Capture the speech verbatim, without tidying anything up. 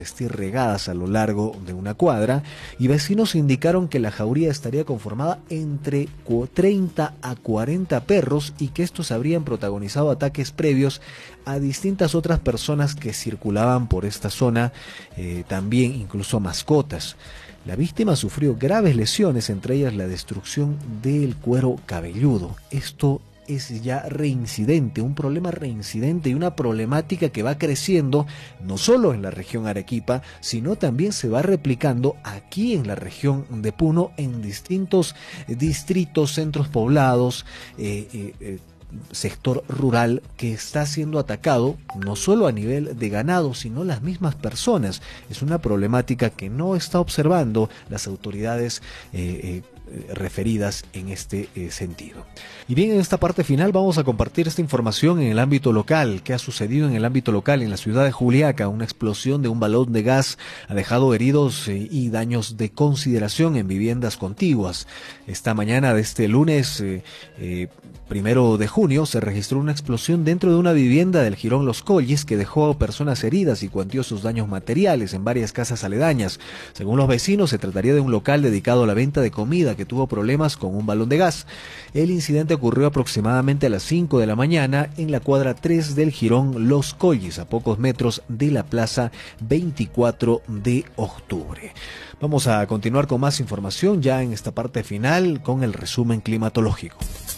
vestir regadas a lo largo de una cuadra, y vecinos indicaron que la jauría estaría conformada entre treinta a cuarenta perros y que estos habrían protagonizado ataques previos a distintas otras personas que circulaban por esta zona, eh, también incluso a mascotas. La víctima sufrió graves lesiones, entre ellas la destrucción del cuero cabelludo. Esto es ya reincidente, un problema reincidente y una problemática que va creciendo no solo en la región Arequipa, sino también se va replicando aquí en la región de Puno, en distintos distritos, centros poblados, eh, eh, eh, sector rural que está siendo atacado no solo a nivel de ganado, sino las mismas personas. Es una problemática que no está observando las autoridades eh, eh, referidas en este eh, sentido. Y bien, en esta parte final vamos a compartir esta información en el ámbito local. ¿Qué ha sucedido en el ámbito local? En la ciudad de Juliaca, una explosión de un balón de gas ha dejado heridos eh, y daños de consideración en viviendas contiguas. Esta mañana de este lunes eh, eh, primero de junio se registró una explosión dentro de una vivienda del Jirón Los Collis que dejó personas heridas y cuantiosos daños materiales en varias casas aledañas. Según los vecinos, se trataría de un local dedicado a la venta de comida que tuvo problemas con un balón de gas. El incidente ocurrió aproximadamente a las cinco de la mañana en la cuadra tres del Jirón Los Collis, a pocos metros de la plaza veinticuatro de octubre. Vamos a continuar con más información ya en esta parte final con el resumen climatológico.